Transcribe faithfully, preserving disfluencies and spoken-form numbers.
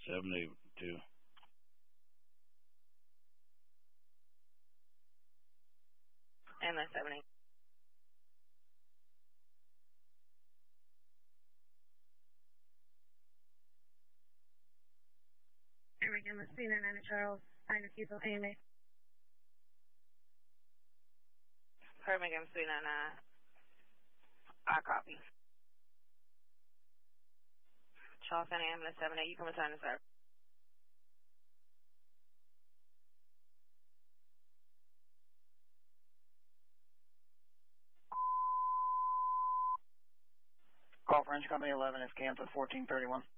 seventy-two. Ambulance seventy. Ambulance C nine Charles, nine Keeper, A M A. Birmingham three nine nine. I copy. Charles County Ambulance seven eight, you can return to service. Call French Company eleven is Kansas fourteen thirty-one.